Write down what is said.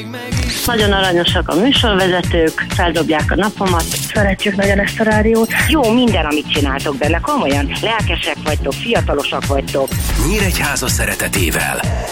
Nagyon aranyosak a műsorvezetők, feldobják a napomat. Szeretjük nagyon ezt a rádiót. Jó minden, amit csináltok benne, komolyan. Lelkesek vagytok, fiatalosak vagytok. Nyíregyháza szeretetével.